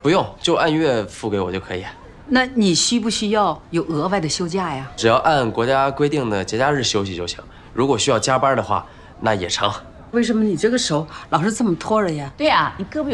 不用，就按月付给我就可以。 那你需不需要有额外的休假呀？ 只要按国家规定的节假日休息就行。如果需要加班的话，那也成。 为什么你这个手老是这么拖着呀？ 对啊，你胳膊